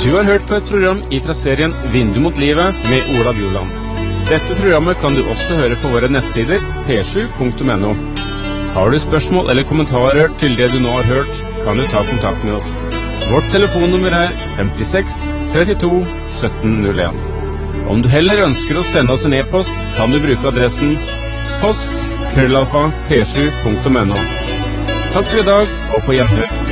Du har hørt på et program fra serien Vindu mot livet med Ola Bjoland. Dette programmet kan du også høre på våre nettsider p7.no. Har du spørsmål eller kommentarer til det du nå har hørt, kan du ta kontakt med oss. Vårt telefonnummer 56 32 1701. Om du heller ønsker å sende oss en e-post, kan du bruke adressen post@p7.no. Takk for i dag, og på gjenhør.